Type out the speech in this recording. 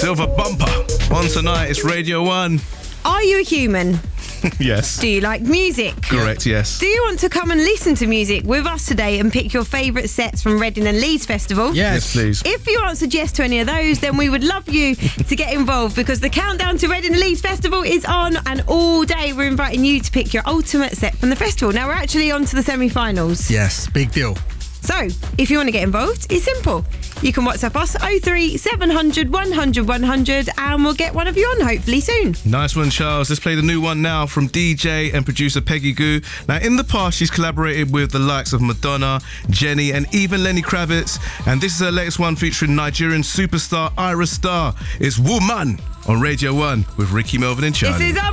Silver Bumper. On tonight, it's Radio 1. Are you a human? Yes. Do you like music? Correct, yes. Do you want to come and listen to music with us today and pick your favourite sets from Reading and Leeds Festival? Yes, please. If you answered yes to any of those, then we would love you to get involved because the countdown to Reading and Leeds Festival is on, and all day we're inviting you to pick your ultimate set from the festival. Now we're actually on to the semi-finals. Yes, big deal. So, if you want to get involved, it's simple. You can WhatsApp us 03 700 100 100 and we'll get one of you on hopefully soon. Nice one, Charles. Let's play the new one now from DJ and producer Peggy Gou. Now, in the past, she's collaborated with the likes of Madonna, Jenny, and even Lenny Kravitz. And this is her latest one featuring Nigerian superstar Ira Star. It's Woman on Radio 1 with Ricky, Melvin and Charlie. This is